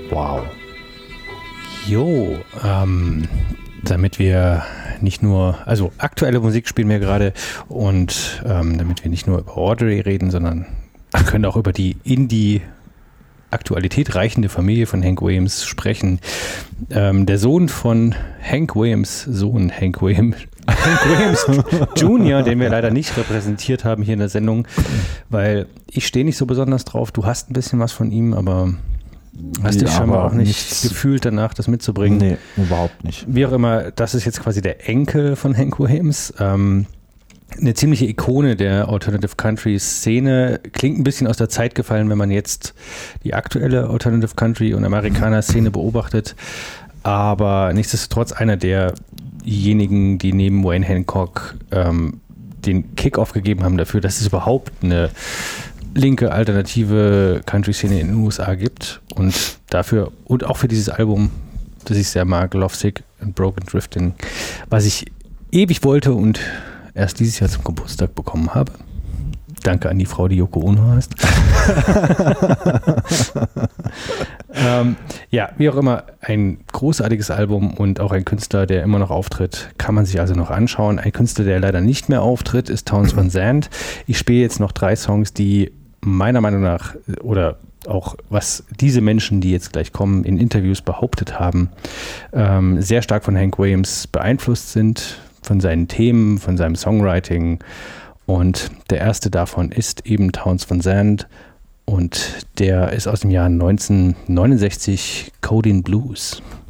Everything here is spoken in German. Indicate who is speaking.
Speaker 1: Wow.
Speaker 2: Jo, damit wir nicht nur, also aktuelle Musik spielen wir gerade und damit wir nicht nur über Audrey reden, sondern wir können auch über die in die Aktualität reichende Familie von Hank Williams sprechen. Der Sohn von Hank Williams, Hank Williams Jr., den wir leider nicht repräsentiert haben hier in der Sendung, weil ich stehe nicht so besonders drauf. Du hast ein bisschen was von ihm, aber hast dich scheinbar auch nicht gefühlt danach, das mitzubringen.
Speaker 1: Nee, überhaupt nicht.
Speaker 2: Wie auch immer, das ist jetzt quasi der Enkel von Hank Williams. Eine ziemliche Ikone der Alternative Country Szene. Klingt ein bisschen aus der Zeit gefallen, wenn man jetzt die aktuelle Alternative Country und Amerikaner Szene beobachtet. Aber nichtsdestotrotz einer derjenigen, die neben Wayne Hancock den Kick-Off gegeben haben dafür, dass es überhaupt eine linke alternative Country-Szene in den USA gibt. Und dafür und auch für dieses Album, das ich sehr mag, Lovesick and Broken Drifting, was ich ewig wollte und erst dieses Jahr zum Geburtstag bekommen habe. Danke an die Frau, die Yoko Ono heißt. Ja, wie auch immer, ein großartiges Album und auch ein Künstler, der immer noch auftritt, kann man sich also noch anschauen. Ein Künstler, der leider nicht mehr auftritt, ist Townes Van Zandt. Ich spiele jetzt noch 3 Songs, die meiner Meinung nach oder auch was diese Menschen, die jetzt gleich kommen, in Interviews behauptet haben, sehr stark von Hank Williams beeinflusst sind, von seinen Themen, von seinem Songwriting. Und der erste davon ist eben Townes Van Zandt und der ist aus dem Jahr 1969, Codeine Blues.